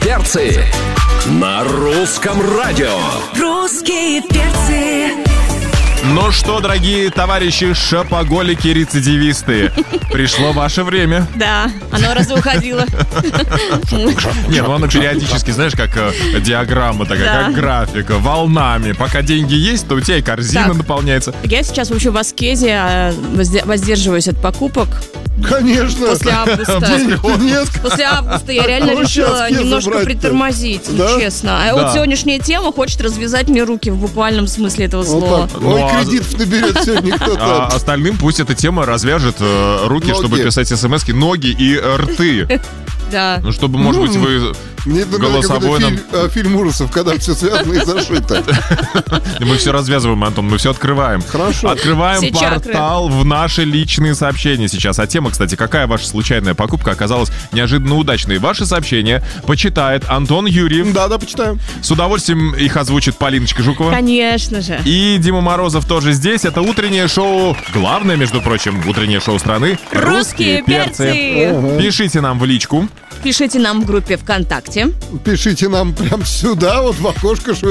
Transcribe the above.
перцы» на русском радио. Русские перцы. Ну что, дорогие товарищи шопоголики-рецидивисты, пришло ваше время. Да, оно разве уходило? Не, ну оно периодически, знаешь, как диаграмма такая, как графика, волнами. Пока деньги есть, то у тебя и корзина наполняется. Я сейчас вообще в аскезе, воздерживаюсь от покупок. Конечно. После августа. Нет. После августа я реально решила немножко притормозить, честно. А вот сегодняшняя тема хочет развязать мне руки в буквальном смысле этого слова. Ой, кредитов наберет сегодня кто-то. А остальным пусть эта тема развяжет руки, чтобы писать смс-ки, ноги и рты. Да. Ну, чтобы, может быть, вы голосовой нам... Фильм ужасов, когда все связано и зашито. Мы все развязываем, Антон, мы все открываем. Хорошо. Открываем Все портал в наши личные сообщения сейчас. А тема, кстати, какая ваша случайная покупка оказалась неожиданно удачной? Ваши сообщения почитает Антон Юрьев. Да, почитаем. С удовольствием их озвучит Полиночка Жукова. Конечно же. И Дима Морозов тоже здесь. Это утреннее шоу, главное, между прочим, утреннее шоу страны. Русские перцы. Пишите нам в личку. Пишите нам в группе ВКонтакте. Пишите нам прям сюда, вот в окошко, что